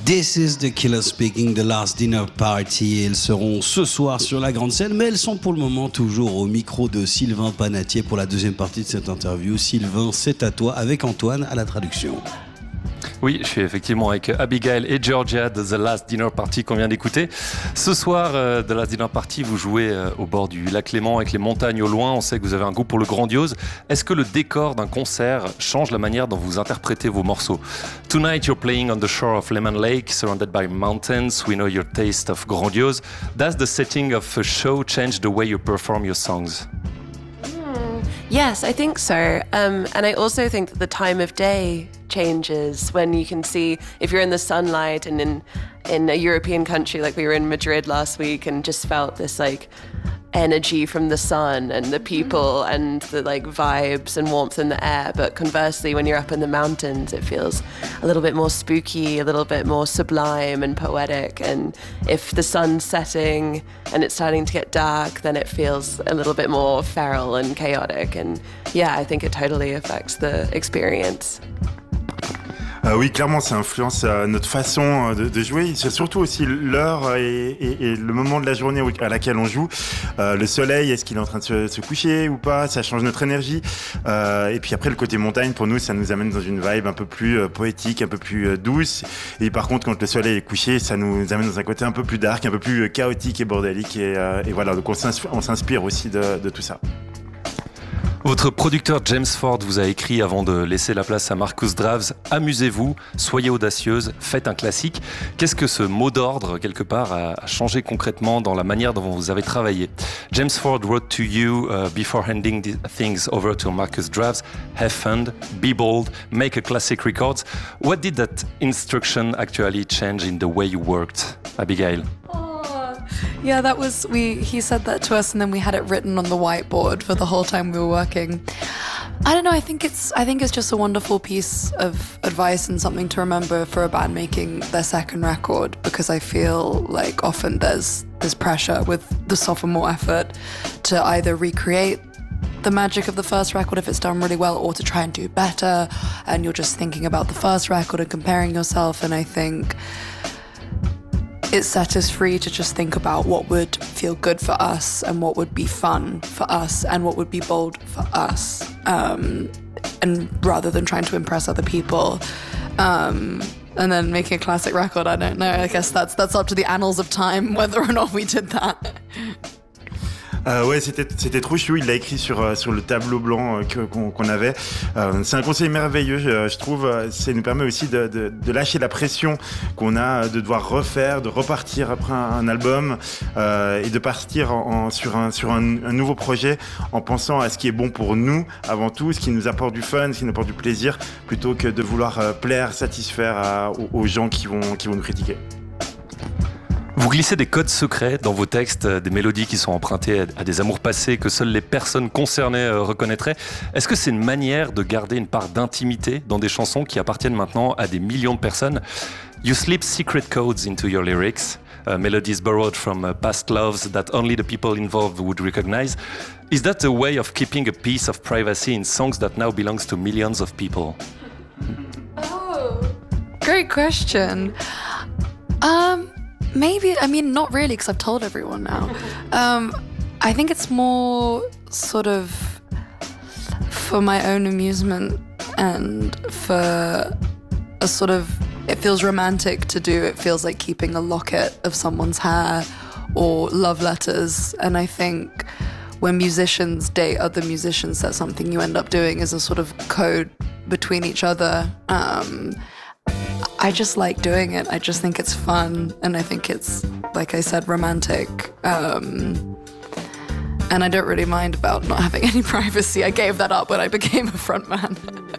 This is the Killer speaking, The Last Dinner Party. Ils seront ce soir sur la grande scène, mais elles sont pour le moment toujours au micro de Sylvain Panatier pour la deuxième partie de cette interview. Sylvain, c'est à toi avec Antoine à la traduction. Oui, je suis effectivement avec Abigail et Georgia de The Last Dinner Party qu'on vient d'écouter. Ce soir, The Last Dinner Party, vous jouez au bord du lac Léman avec les montagnes au loin. On sait que vous avez un goût pour le grandiose. Est-ce que le décor d'un concert change la manière dont vous interprétez vos morceaux? Tonight, you're playing on the shore of Lemon Lake, surrounded by mountains. We know your taste of grandiose. Does the setting of a show change the way you perform your songs? Yes, I think so. And I also think that the time of day changes when you can see if you're in the sunlight and in a European country, like we were in Madrid last week and just felt this like energy from the sun and the people and the like vibes and warmth in the air. But conversely, when you're up in the mountains, it feels a little bit more spooky, a little bit more sublime and poetic. And if the sun's setting and it's starting to get dark, then it feels a little bit more feral and chaotic. And yeah, I think it totally affects the experience. Oui, clairement, ça influence notre façon de jouer. C'est surtout aussi l'heure et le moment de la journée à laquelle on joue. Le soleil, est-ce qu'il est en train de se coucher ou pas? Ça change notre énergie. Et puis après, le côté montagne, pour nous, ça nous amène dans une vibe un peu plus poétique, un peu plus douce. Et par contre, quand le soleil est couché, ça nous amène dans un côté un peu plus dark, un peu plus chaotique et bordélique. Et voilà, donc on s'inspire aussi de tout ça. Votre producteur James Ford vous a écrit avant de laisser la place à Marcus Draves: amusez-vous, soyez audacieuse, faites un classique. Qu'est-ce que ce mot d'ordre, quelque part, a changé concrètement dans la manière dont vous avez travaillé? James Ford wrote to you before handing things over to Marcus Draves: have fun, be bold, make a classic record. What did that instruction actually change in the way you worked, Abigail? Yeah, he said that to us and then we had it written on the whiteboard for the whole time we were working. I don't know, I think it's just a wonderful piece of advice and something to remember for a band making their second record, because I feel like often there's pressure with the sophomore effort to either recreate the magic of the first record if it's done really well, or to try and do better, and you're just thinking about the first record and comparing yourself. And I think it set us free to just think about what would feel good for us and what would be fun for us and what would be bold for us, and rather than trying to impress other people, and then making a classic record. I don't know, I guess that's up to the annals of time whether or not we did that. Ouais, c'était trop chou. Il l'a écrit sur le tableau blanc qu'on avait. C'est un conseil merveilleux, je trouve. Ça nous permet aussi de lâcher la pression qu'on a de devoir refaire, de repartir après un album, et de partir sur un nouveau projet en pensant à ce qui est bon pour nous avant tout, ce qui nous apporte du fun, ce qui nous apporte du plaisir, plutôt que de vouloir plaire, satisfaire aux gens qui vont nous critiquer. Vous glissez des codes secrets dans vos textes, des mélodies qui sont empruntées à des amours passés que seules les personnes concernées reconnaîtraient. Est-ce que c'est une manière de garder une part d'intimité dans des chansons qui appartiennent maintenant à des millions de personnes? You slip secret codes into your lyrics, melodies borrowed from past loves that only the people involved would recognize. Is that a way of keeping a piece of privacy in songs that now belongs to millions of people? Oh, great question. Maybe, I mean, not really, because I've told everyone now. I think it's more sort of for my own amusement and for a sort of, it feels romantic to do. It feels like keeping a locket of someone's hair or love letters. And I think when musicians date other musicians, that's something you end up doing as a sort of code between each other. I just like doing it. I just think it's fun, and I think it's, like I said, romantic. And I don't really mind about not having any privacy. I gave that up when I became a frontman.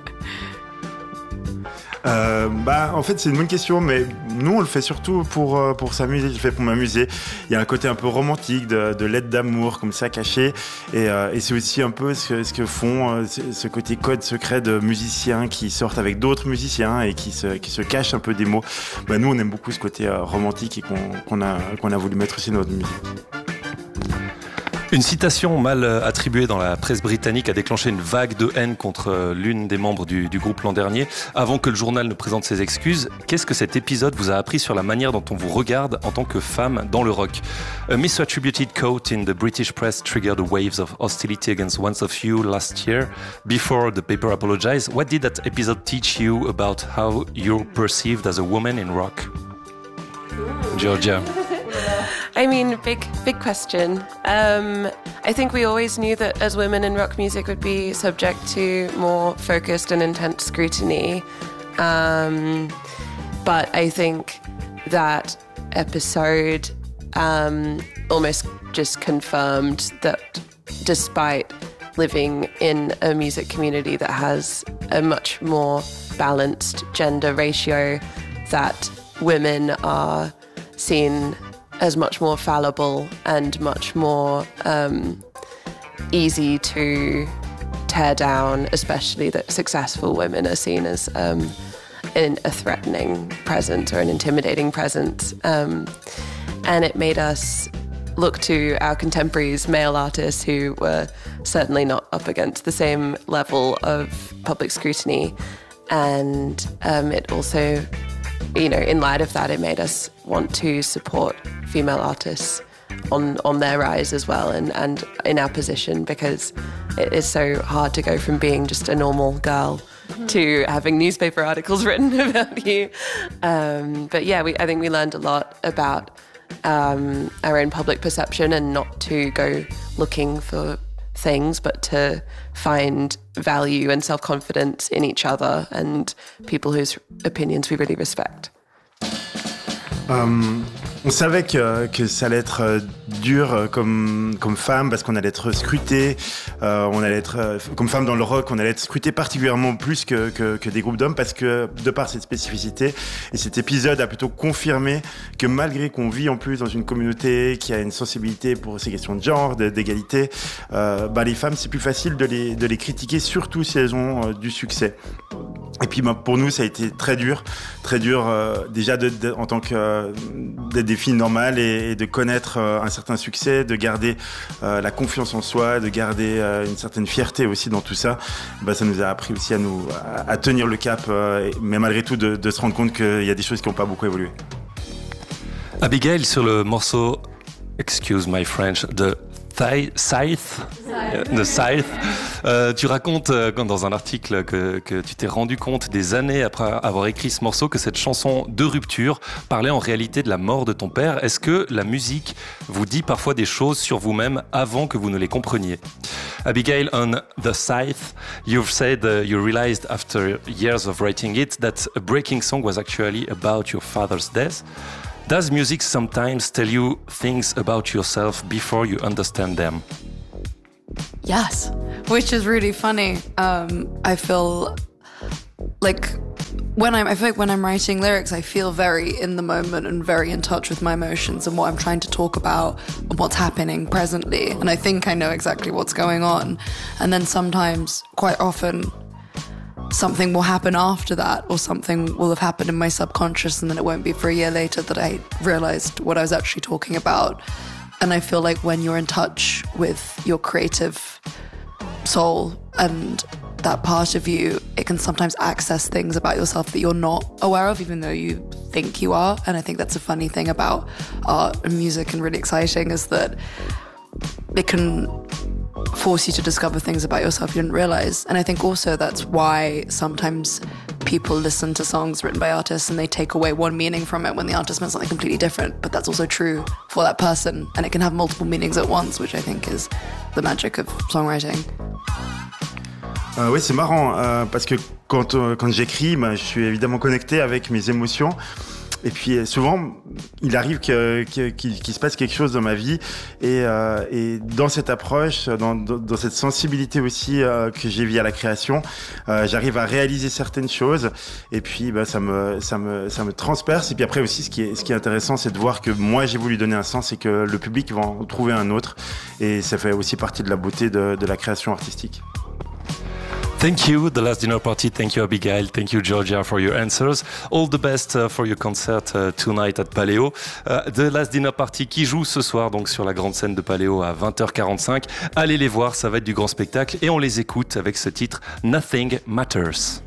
En fait, c'est une bonne question, mais nous, on le fait surtout pour s'amuser. Je le fais pour m'amuser. Il y a un côté un peu romantique, de lettres d'amour, comme ça, caché. Et c'est aussi un peu ce que font ce côté code secret de musiciens qui sortent avec d'autres musiciens et qui se cachent un peu des mots. Nous, on aime beaucoup ce côté romantique et qu'on a voulu mettre aussi dans notre musique. Une citation mal attribuée dans la presse britannique a déclenché une vague de haine contre l'une des membres du groupe l'an dernier. Avant que le journal ne présente ses excuses, qu'est-ce que cet épisode vous a appris sur la manière dont on vous regarde en tant que femme dans le rock? A misattributed quote in the British press triggered waves of hostility against one of you last year. Before the paper apologized, what did that episode teach you about how you're perceived as a woman in rock? Georgia. I mean, big question. I think we always knew that as women in rock music would be subject to more focused and intense scrutiny. But I think that episode almost just confirmed that despite living in a music community that has a much more balanced gender ratio, that women are seen as much more fallible and much more easy to tear down, especially that successful women are seen as in a threatening presence or an intimidating presence. And it made us look to our contemporaries, male artists who were certainly not up against the same level of public scrutiny. And it also, you know, in light of that, it made us want to support female artists on their rise as well and in our position, because it is so hard to go from being just a normal girl to having newspaper articles written about you. But yeah, I think we learned a lot about our own public perception, and not to go looking for things, but to find value and self-confidence in each other and people whose opinions we really respect. On savait que ça allait être dur comme femme, parce qu'on allait être scruté, on allait être comme femme dans le rock, on allait être scruté particulièrement plus que des groupes d'hommes, parce que de par cette spécificité, et cet épisode a plutôt confirmé que malgré qu'on vit en plus dans une communauté qui a une sensibilité pour ces questions de genre, d'égalité, les femmes, c'est plus facile de les critiquer, surtout si elles ont du succès. Et puis pour nous, ça a été très dur déjà en tant que d'être des filles normales et de connaître un certain succès, de garder la confiance en soi, de garder une certaine fierté aussi dans tout ça. Ça nous a appris aussi à tenir le cap, mais malgré tout de se rendre compte qu'il y a des choses qui n'ont pas beaucoup évolué. Abigail, sur le morceau Excuse my French de Scythe, tu racontes dans un article que tu t'es rendu compte des années après avoir écrit ce morceau que cette chanson de rupture parlait en réalité de la mort de ton père. Est-ce que la musique vous dit parfois des choses sur vous-même avant que vous ne les compreniez? Abigail, on The Scythe, you've said you realized after years of writing it that a breaking song was actually about your father's death. Does music sometimes tell you things about yourself before you understand them? Yes, which is really funny. I feel like when I'm writing lyrics, I feel very in the moment and very in touch with my emotions and what I'm trying to talk about and what's happening presently. And I think I know exactly what's going on. And then sometimes, quite often, something will happen after that, or something will have happened in my subconscious, and then it won't be for a year later that I realized what I was actually talking about. And I feel like when you're in touch with your creative soul and that part of you, it can sometimes access things about yourself that you're not aware of, even though you think you are. And I think that's a funny thing about art and music, and really exciting, is that it can force you to discover things about yourself you didn't realize. And I think also that's why sometimes people listen to songs written by artists and they take away one meaning from it when the artist meant something completely different. But that's also true for that person, and it can have multiple meanings at once, which I think is the magic of songwriting. Oui, c'est marrant, parce que quand j'écris, je suis évidemment connecté avec mes émotions. Et puis souvent, il arrive qu'il se passe quelque chose dans ma vie, et dans cette approche, dans cette sensibilité aussi que j'ai via la création, j'arrive à réaliser certaines choses, et puis ça me transperce. Et puis après aussi, ce qui est intéressant, c'est de voir que moi j'ai voulu donner un sens et que le public va en trouver un autre, et ça fait aussi partie de la beauté de la création artistique. Thank you, The Last Dinner Party. Thank you, Abigail. Thank you, Georgia, for your answers. All the best for your concert tonight at Paléo. The Last Dinner Party qui joue ce soir donc sur la grande scène de Paléo à 20h45. Allez les voir, ça va être du grand spectacle. Et on les écoute avec ce titre Nothing Matters.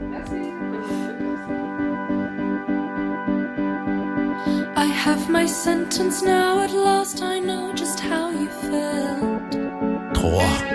I have my sentence now, at last I know just how you felt. 3